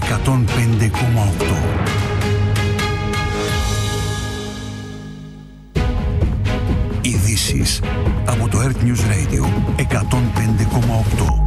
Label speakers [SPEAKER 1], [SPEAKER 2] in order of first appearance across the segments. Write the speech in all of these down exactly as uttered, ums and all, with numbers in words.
[SPEAKER 1] εκατόν πέντε κόμμα οκτώ. Ειδήσεις από το Earth News Radio εκατόν πέντε κόμμα οκτώ.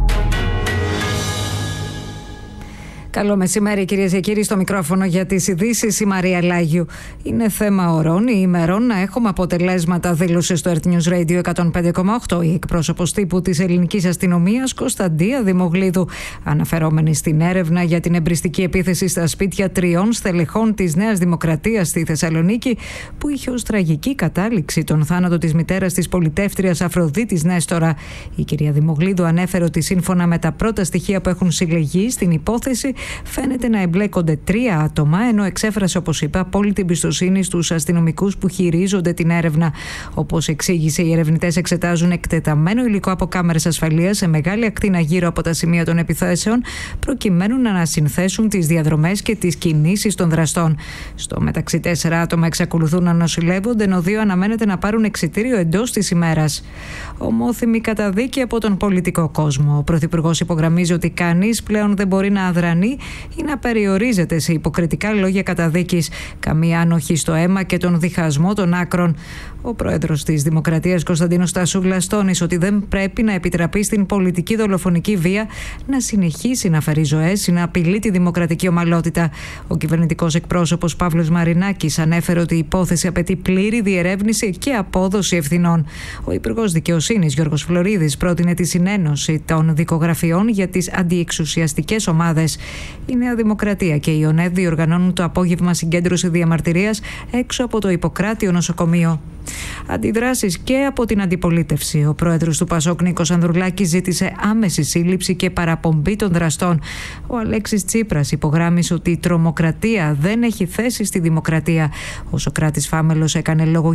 [SPEAKER 2] Καλό μεσημέρι, κυρίες και κύριοι, στο μικρόφωνο για τις ειδήσεις η Μαρία Λάγιου. Είναι θέμα ωρών ή ημερών να έχουμε αποτελέσματα, δήλωσε στο Earth News Radio εκατόν πέντε κόμμα οκτώ η εκπρόσωπος τύπου της ελληνικής αστυνομίας Κωνσταντία Δημογλίδου, αναφερόμενη στην έρευνα για την εμπριστική επίθεση στα σπίτια τριών στελεχών της Νέας Δημοκρατίας στη Θεσσαλονίκη, που είχε ως τραγική κατάληξη τον θάνατο της μητέρας της πολιτεύτριας Αφροδίτης Νέστορα. Η κυρία Δημογλίδου ανέφερε ότι σύμφωνα με τα πρώτα στοιχεία που έχουν συλλεγεί στην υπόθεση, φαίνεται να εμπλέκονται τρία άτομα, ενώ εξέφρασε, όπως είπα, απόλυτη εμπιστοσύνη στους αστυνομικούς που χειρίζονται την έρευνα. Όπως εξήγησε, οι ερευνητές εξετάζουν εκτεταμένο υλικό από κάμερες ασφαλείας σε μεγάλη ακτίνα γύρω από τα σημεία των επιθέσεων, προκειμένου να ανασυνθέσουν τις διαδρομές και τις κινήσεις των δραστών. Στο μεταξύ, τέσσερα άτομα εξακολουθούν να νοσηλεύονται, ενώ δύο αναμένεται να πάρουν εξιτήριο εντός της ημέρας. Ομόθυμη καταδίκη από τον πολιτικό κόσμο. Ο Πρωθυπουργός υπογραμμίζει ότι κανείς πλέον δεν μπορεί να αδρανεί ή να περιορίζεται σε υποκριτικά λόγια καταδίκης, καμία ανοχή στο αίμα και τον διχασμό των άκρων. Ο πρόεδρος της Δημοκρατίας Κωνσταντίνος Τασούλας τόνισε ότι δεν πρέπει να επιτραπεί στην πολιτική δολοφονική βία να συνεχίσει να φέρει ζωές ή να απειλεί τη δημοκρατική ομαλότητα. Ο κυβερνητικός εκπρόσωπος Παύλος Μαρινάκης ανέφερε ότι η υπόθεση απαιτεί πλήρη διερεύνηση και απόδοση ευθυνών. Ο Υπουργός Δικαιοσύνης Γιώργος Φλωρίδης πρότεινε τη συνένωση των δικογραφιών για τις αντιεξουσιαστικές ομάδες. Η Νέα Δημοκρατία και η ΟΝΕΔ διοργανώνουν το απόγευμα συγκέντρωση διαμαρτυρίας έξω από το Ιπποκράτιο νοσοκομείο. Αντιδράσεις και από την αντιπολίτευση. Ο πρόεδρος του Πασόκ Νίκος Ανδρουλάκης ζήτησε άμεση σύλληψη και παραπομπή των δραστών. Ο Αλέξης Τσίπρας υπογράμμισε ότι η τρομοκρατία δεν έχει θέση στη δημοκρατία. Ο Σωκράτης Φάμελος έκανε λόγο